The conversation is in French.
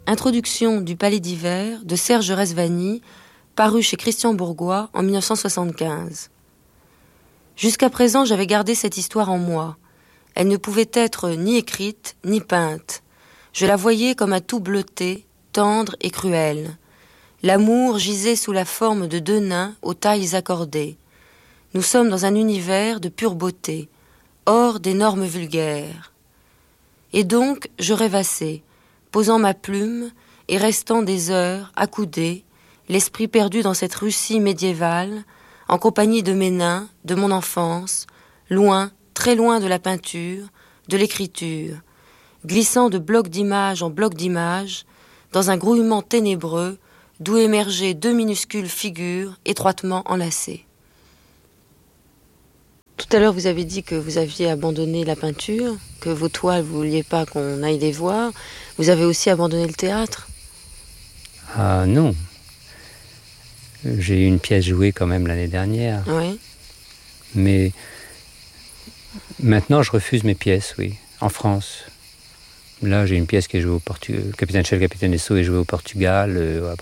Introduction du Palais d'hiver de Serge Rezvani, paru chez Christian Bourgois en 1975. Jusqu'à présent, j'avais gardé cette histoire en moi. Elle ne pouvait être ni écrite, ni peinte. Je la voyais comme un tout bleuté, tendre et cruel. L'amour gisait sous la forme de deux nains aux tailles accordées. Nous sommes dans un univers de pure beauté, hors des normes vulgaires. Et donc, je rêvassais, posant ma plume et restant des heures accoudée, l'esprit perdu dans cette Russie médiévale, en compagnie de mes nains, de mon enfance, loin, très loin de la peinture, de l'écriture, glissant de bloc d'image en bloc d'image, dans un grouillement ténébreux, d'où émergeaient deux minuscules figures étroitement enlacées. Tout à l'heure, vous avez dit que vous aviez abandonné la peinture, que vos toiles, vous ne vouliez pas qu'on aille les voir. Vous avez aussi abandonné le théâtre ? Ah non. J'ai eu une pièce jouée quand même l'année dernière. Oui. Mais maintenant, je refuse mes pièces, oui, en France. Là, j'ai une pièce qui est jouée au Portugal. Capitaine Shell, Capitaine Esso est jouée au Portugal.